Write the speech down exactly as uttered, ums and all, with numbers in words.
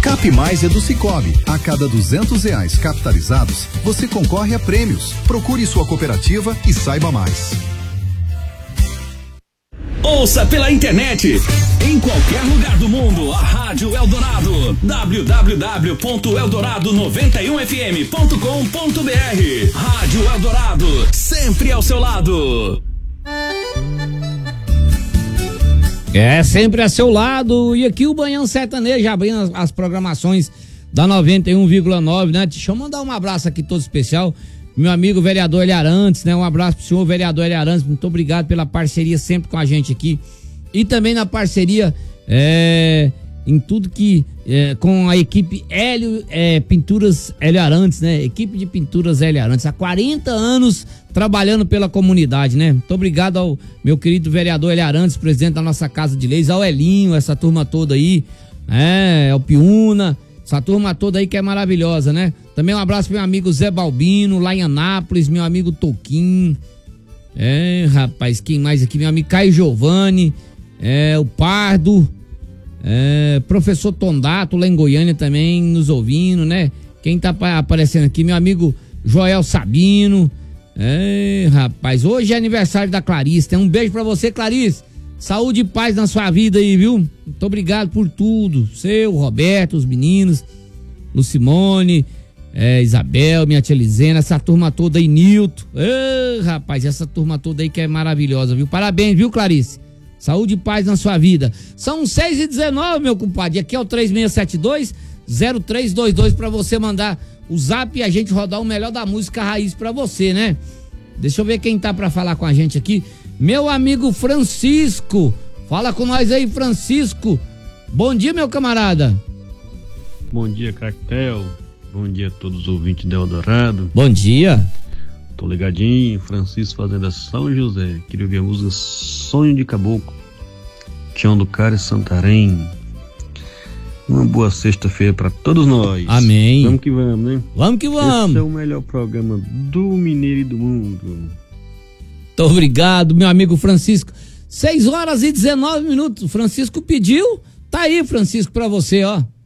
Cap Mais é do Sicoob. A cada duzentos reais capitalizados, você concorre a prêmios. Procure sua cooperativa e saiba mais. Ouça pela internet, em qualquer lugar do mundo, a Rádio Eldorado, w w w ponto eldorado noventa e um f m ponto com ponto b r. Rádio Eldorado, sempre ao seu lado. É, sempre a seu lado. E aqui o Banhão Sertanejo abrindo as, as programações da noventa e um vírgula nove, né? Deixa eu mandar um abraço aqui todo especial, meu amigo vereador Eli Arantes, né? Um abraço pro senhor vereador Eli Arantes, muito obrigado pela parceria sempre com a gente aqui. E também na parceria é, em tudo que é, com a equipe Hélio é, Pinturas Hélio Arantes, né? Equipe de Pinturas Hélio Arantes, há quarenta anos trabalhando pela comunidade, né? Muito obrigado ao meu querido vereador Hélio Arantes, presidente da nossa Casa de Leis, ao Elinho, essa turma toda aí, é, ao Piúna, essa turma toda aí que é maravilhosa, né? Também um abraço pro meu amigo Zé Balbino, lá em Anápolis, meu amigo Toquinho, é, rapaz, quem mais aqui? Meu amigo Caio Giovanni, é, o Pardo, é, professor Tondato, lá em Goiânia também, nos ouvindo, né? Quem tá aparecendo aqui? Meu amigo Joel Sabino. É, rapaz, hoje é aniversário da Clarice. Tem um beijo pra você, Clarice. Saúde e paz na sua vida aí, viu? Muito obrigado por tudo. Seu, Roberto, os meninos, Lucimone, é, Isabel, minha tia Lisena, essa turma toda aí, Nilton. É, rapaz, essa turma toda aí que é maravilhosa, viu? Parabéns, viu, Clarice? Saúde e paz na sua vida. São seis e dezenove, meu compadre. Aqui é o três seis sete dois, zero três dois dois pra você mandar o zap e a gente rodar o melhor da música raiz pra você, né? Deixa eu ver quem tá pra falar com a gente aqui. Meu amigo Francisco. Fala com nós aí, Francisco. Bom dia, meu camarada. Bom dia, Cactel. Bom dia a todos os ouvintes de Eldorado. Bom dia. Tô ligadinho, Francisco Fazenda São José. Queria ouvir a música Sonho de Caboclo, Tião do Cara e Santarém. Uma boa sexta-feira pra todos nós. Amém. Vamos que vamos, né? Vamos que vamos. Esse é o melhor programa do Mineiro e do mundo. Muito obrigado, meu amigo Francisco. seis horas e dezenove minutos. O Francisco pediu. Tá aí, Francisco, pra você, ó.